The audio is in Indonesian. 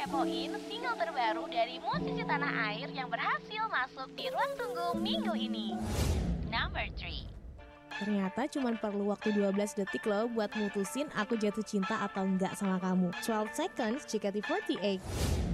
kepoin single terbaru dari musisi tanah air yang berhasil masuk di ruang tunggu minggu ini. Number 3. Ternyata cuma perlu waktu 12 detik loh buat mutusin aku jatuh cinta atau enggak sama kamu. 12 seconds, JKT48.